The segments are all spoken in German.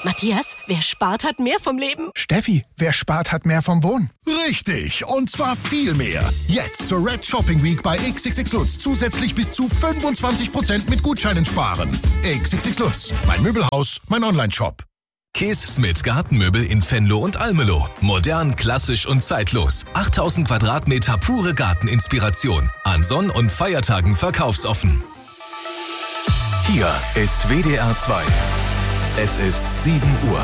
Matthias, wer spart, hat mehr vom Leben. Steffi, wer spart, hat mehr vom Wohnen. Richtig, und zwar viel mehr. Jetzt zur Red Shopping Week bei XXX Lutz zusätzlich bis zu 25% mit Gutscheinen sparen. XXX Lutz, mein Möbelhaus, mein Online-Shop. Kees-Smith Gartenmöbel in Venlo und Almelo. Modern, klassisch und zeitlos. 8000 Quadratmeter pure Garteninspiration. An Sonn- und Feiertagen verkaufsoffen. Hier ist WDR 2. Es ist 7 Uhr.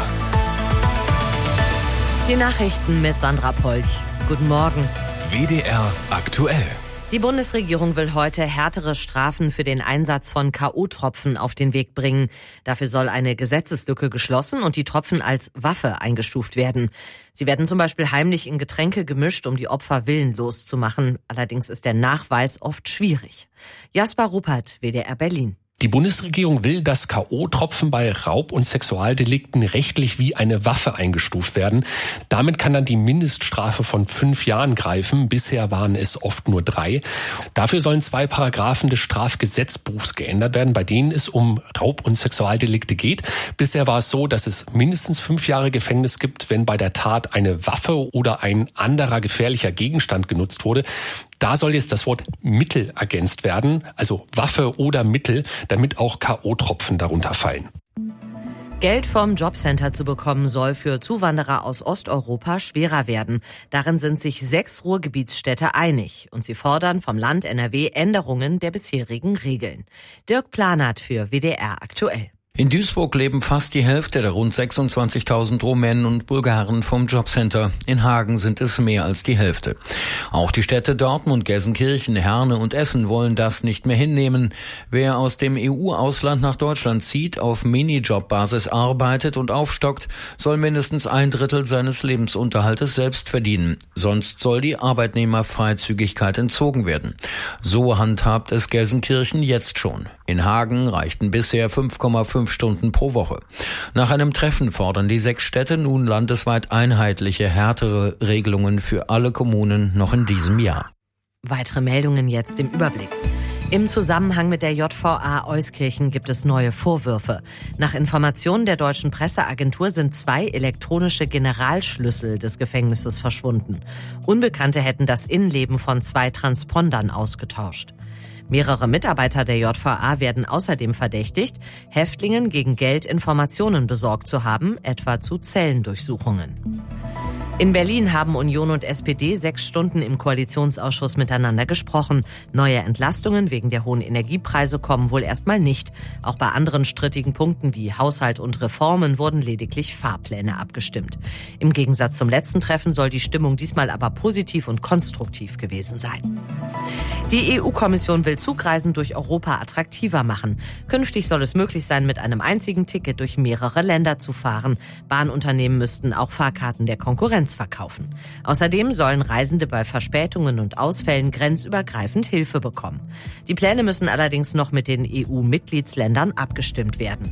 Die Nachrichten mit Sandra Polch. Guten Morgen. WDR aktuell. Die Bundesregierung will heute härtere Strafen für den Einsatz von K.O.-Tropfen auf den Weg bringen. Dafür soll eine Gesetzeslücke geschlossen und die Tropfen als Waffe eingestuft werden. Sie werden zum Beispiel heimlich in Getränke gemischt, um die Opfer willenlos zu machen. Allerdings ist der Nachweis oft schwierig. Jasper Ruppert, WDR Berlin. Die Bundesregierung will, dass K.O.-Tropfen bei Raub- und Sexualdelikten rechtlich wie eine Waffe eingestuft werden. Damit kann dann die Mindeststrafe von 5 Jahren greifen. Bisher waren es oft nur 3. Dafür sollen 2 Paragraphen des Strafgesetzbuchs geändert werden, bei denen es um Raub- und Sexualdelikte geht. Bisher war es so, dass es mindestens 5 Jahre Gefängnis gibt, wenn bei der Tat eine Waffe oder ein anderer gefährlicher Gegenstand genutzt wurde. Da soll jetzt das Wort Mittel ergänzt werden, also Waffe oder Mittel, damit auch K.O.-Tropfen darunter fallen. Geld vom Jobcenter zu bekommen soll für Zuwanderer aus Osteuropa schwerer werden. Darin sind sich 6 Ruhrgebietsstädte einig und sie fordern vom Land NRW Änderungen der bisherigen Regeln. Dirk Planert für WDR aktuell. In Duisburg leben fast die Hälfte der rund 26.000 Rumänen und Bulgaren vom Jobcenter. In Hagen sind es mehr als die Hälfte. Auch die Städte Dortmund, Gelsenkirchen, Herne und Essen wollen das nicht mehr hinnehmen. Wer aus dem EU-Ausland nach Deutschland zieht, auf Minijob-Basis arbeitet und aufstockt, soll mindestens 1/3 seines Lebensunterhaltes selbst verdienen. Sonst soll die Arbeitnehmerfreizügigkeit entzogen werden. So handhabt es Gelsenkirchen jetzt schon. In Hagen reichten bisher 5,5 Stunden pro Woche. Nach einem Treffen fordern die 6 Städte nun landesweit einheitliche, härtere Regelungen für alle Kommunen noch in diesem Jahr. Weitere Meldungen jetzt im Überblick. Im Zusammenhang mit der JVA Euskirchen gibt es neue Vorwürfe. Nach Informationen der deutschen Presseagentur sind 2 elektronische Generalschlüssel des Gefängnisses verschwunden. Unbekannte hätten das Innenleben von 2 Transpondern ausgetauscht. Mehrere Mitarbeiter der JVA werden außerdem verdächtigt, Häftlingen gegen Geld Informationen besorgt zu haben, etwa zu Zellendurchsuchungen. In Berlin haben Union und SPD 6 Stunden im Koalitionsausschuss miteinander gesprochen. Neue Entlastungen wegen der hohen Energiepreise kommen wohl erstmal nicht. Auch bei anderen strittigen Punkten wie Haushalt und Reformen wurden lediglich Fahrpläne abgestimmt. Im Gegensatz zum letzten Treffen soll die Stimmung diesmal aber positiv und konstruktiv gewesen sein. Die EU-Kommission will Zugreisen durch Europa attraktiver machen. Künftig soll es möglich sein, mit einem einzigen Ticket durch mehrere Länder zu fahren. Bahnunternehmen müssten auch Fahrkarten der Konkurrenz verkaufen. Außerdem sollen Reisende bei Verspätungen und Ausfällen grenzübergreifend Hilfe bekommen. Die Pläne müssen allerdings noch mit den EU-Mitgliedsländern abgestimmt werden.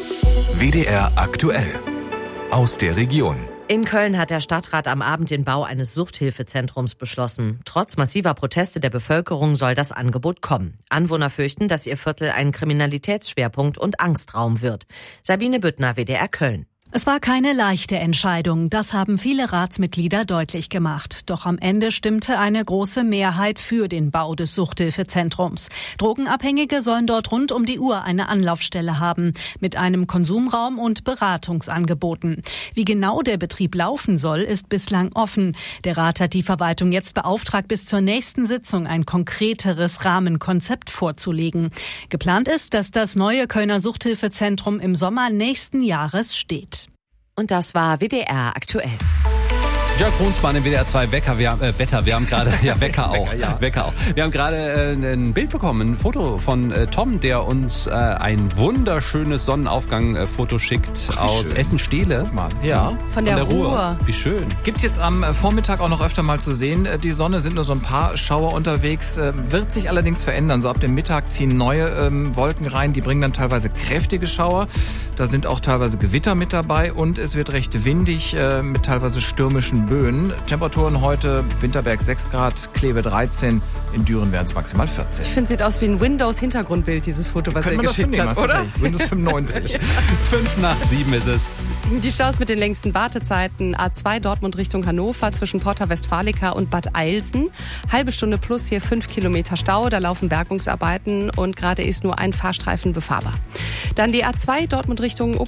WDR aktuell. Aus der Region. In Köln hat der Stadtrat am Abend den Bau eines Suchthilfezentrums beschlossen. Trotz massiver Proteste der Bevölkerung soll das Angebot kommen. Anwohner fürchten, dass ihr Viertel ein Kriminalitätsschwerpunkt und Angstraum wird. Sabine Büttner, WDR Köln. Es war keine leichte Entscheidung, das haben viele Ratsmitglieder deutlich gemacht. Doch am Ende stimmte eine große Mehrheit für den Bau des Suchthilfezentrums. Drogenabhängige sollen dort rund um die Uhr eine Anlaufstelle haben, mit einem Konsumraum und Beratungsangeboten. Wie genau der Betrieb laufen soll, ist bislang offen. Der Rat hat die Verwaltung jetzt beauftragt, bis zur nächsten Sitzung ein konkreteres Rahmenkonzept vorzulegen. Geplant ist, dass das neue Kölner Suchthilfezentrum im Sommer nächsten Jahres steht. Und das war WDR aktuell. Jörg Brunsmann im WDR 2 Wetter. Wir haben gerade, Wecker auch. Wecker auch. Wir haben gerade ein Bild bekommen, ein Foto von Tom, der uns ein wunderschönes Sonnenaufgang-Foto schickt aus schön. Essen-Stehle. Ja, von der Ruhr. Wie schön. Gibt's jetzt am Vormittag auch noch öfter mal zu sehen. Die Sonne, sind nur so ein paar Schauer unterwegs. Wird sich allerdings verändern. So ab dem Mittag ziehen neue Wolken rein. Die bringen dann teilweise kräftige Schauer. Da sind auch teilweise Gewitter mit dabei und es wird recht windig mit teilweise stürmischen Böen. Temperaturen heute, Winterberg 6 Grad, Kleve 13, in Düren wären es maximal 14. Ich finde, sieht aus wie ein Windows-Hintergrundbild, dieses Foto, was ihr geschickt habt, oder? Windows 95. 5:05 ist es. Die Staus mit den längsten Wartezeiten. A2 Dortmund Richtung Hannover zwischen Porta Westfalica und Bad Eilsen. Halbe Stunde plus hier 5 Kilometer Stau. Da laufen Bergungsarbeiten und gerade ist nur ein Fahrstreifen befahrbar. Dann die A2 Dortmund Richtung